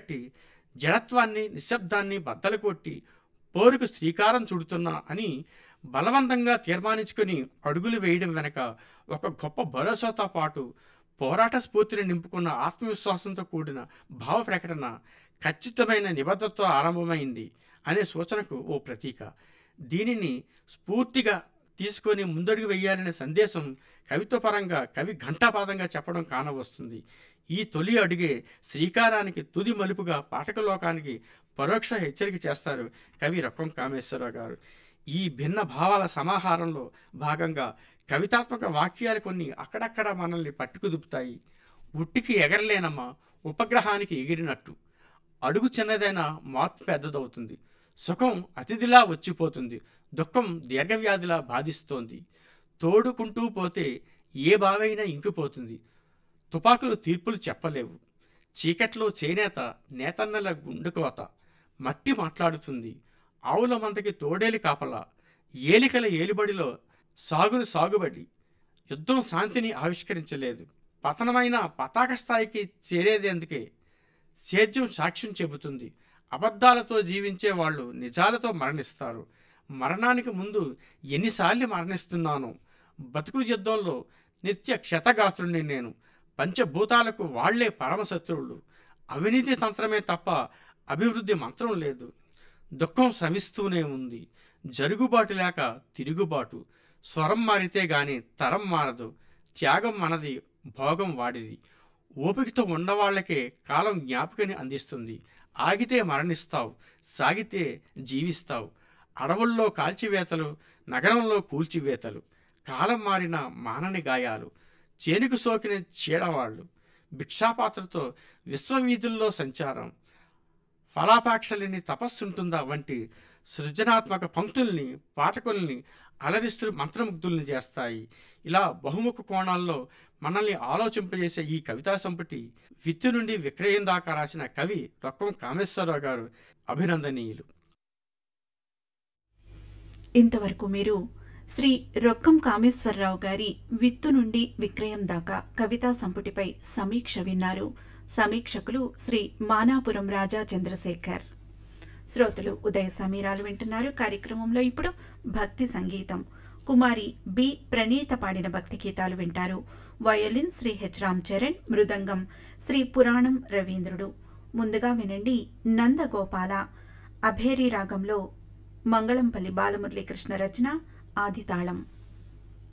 కట్టి జడత్వాన్ని నిశ్శబ్దాన్ని బద్దలు కొట్టి పోరుకు శ్రీకారం చుడుతున్నా అని బలవంతంగా తీర్మానించుకొని అడుగులు వేయడం వెనక ఒక గొప్ప భరోసాతో పాటు పోరాట స్ఫూర్తిని నింపుకున్న ఆత్మవిశ్వాసంతో కూడిన భావ ప్రకటన ఖచ్చితమైన నిబద్ధతతో ఆరంభమైంది అనే సూచనకు ఓ ప్రతీక. దీనిని స్ఫూర్తిగా తీసుకొని ముందడుగు వెయ్యాలనే సందేశం కవిత్వపరంగా కవి ఘంటాపాదంగా చెప్పడం కానవస్తుంది. ఈ తొలి అడుగే శ్రీకారానికి తుది మలుపుగా పాఠకలోకానికి పరోక్ష హెచ్చరిక చేస్తారు కవి రొక్కం కామేశ్వరరావు గారు. ఈ భిన్న భావాల సమాహారంలో భాగంగా కవితాత్మక వాక్యాలు కొన్ని అక్కడక్కడ మనల్ని పట్టుకుదుపుతాయి. ఉట్టికి ఎగరలేనమ్మా ఉపగ్రహానికి ఎగిరినట్టు. అడుగు చిన్నదైనా మార్పు పెద్దదవుతుంది. సుఖం అతిథిలా వచ్చిపోతుంది. దుఃఖం దీర్ఘవ్యాధిలా బాధిస్తోంది. తోడుకుంటూ పోతే ఏ బావైనా ఇంకిపోతుంది. తుపాకులు తీర్పులు చెప్పలేవు. చీకట్లో చేనేత నేతన్నల గుండెకోత. మట్టి మాట్లాడుతుంది. ఆవుల మందకి తోడేలి కాపలా. ఏలికల ఏలుబడిలో సాగును సాగుబడి. యుద్ధం శాంతిని ఆవిష్కరించలేదు. పతనమైన పతాక స్థాయికి చేరేదేందుకే. సేద్యం సాక్ష్యం చెబుతుంది. అబద్ధాలతో జీవించే వాళ్ళు నిజాలతో మరణిస్తారు. మరణానికి ముందు ఎన్నిసార్లు మరణిస్తున్నానో. బతుకు యుద్ధంలో నిత్య క్షతగాత్రుడిని నేను. పంచభూతాలకు వాళ్లే పరమశత్రువులు. అవినీతి తంత్రమే తప్ప అభివృద్ధి మంత్రం లేదు. దుఃఖం శ్రమిస్తూనే ఉంది. జరుగుబాటు లేక తిరుగుబాటు. స్వరం మారితే గాని తరం మారదు. త్యాగం మనది, భోగం వాడిది. ఓపికతో ఉన్నవాళ్లకే కాలం జ్ఞాపకని అందిస్తుంది. ఆగితే మరణిస్తావు, సాగితే జీవిస్తావు. అడవుల్లో కాల్చివేతలు, నగరంలో కూల్చివేతలు. కాలం మారిన మానని గాయాలు. చేనుకు సోకిన చీడవాళ్ళు. భిక్షాపాత్రతో విశ్వవీధుల్లో సంచారం. ఫలాపాక్షలిని తపస్సుంటుందా వంటి సృజనాత్మక పంక్తుల్ని పాఠకుల్ని అలరిస్తూ మంత్రముగ్ధుల్ని చేస్తాయి. ఇలా బహుముఖ కోణాల్లో మనల్ని ఆలోచింపజేసే ఈ కవితా సంపుటి విత్తు నుండి విక్రయం దాకా రాసిన కవి రొక్కం కామేశ్వరరావు గారు అభినందనీయులు. ఇంతవరకు మీరు శ్రీ రొక్కం కామేశ్వరరావు గారి విత్తు నుండి విక్రయం దాకా కవితా సంపుటిపై సమీక్ష విన్నారు. సమీక్షకులు శ్రీ మానాపురం రాజా చంద్రశేఖర్. శ్రోతలు ఉదయ సమీరాలు వింటున్నారు. కార్యక్రమంలో ఇప్పుడు భక్తి సంగీతం. కుమారి బి ప్రణీత పాడిన భక్తి గీతాలు వింటారు. వయోలిన్ శ్రీ హెచ్ రామ్ చరణ్, మృదంగం శ్రీ పురాణం రవీంద్రుడు. ముందుగా వినండి నందగోపాల అభేరి రాగంలో మంగళంపల్లి బాలమురళీకృష్ణ రచన, ఆదితాళం.